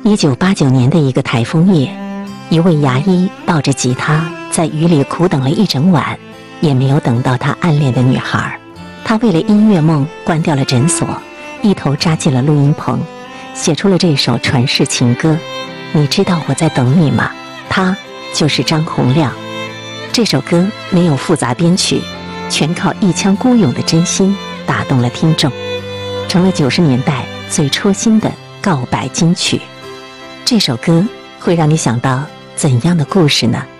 1989年的一个台风夜，一位牙医抱着吉他在雨里苦等了一整晚，也没有等到他暗恋的女孩。他为了音乐梦关掉了诊所，一头扎进了录音棚，写出了这首传世情歌。你知道我在等你吗？他就是张洪量。这首歌没有复杂编曲，全靠一腔孤勇的真心打动了听众，成了90年代最戳心的告白金曲。这首歌会让你想到怎样的故事呢？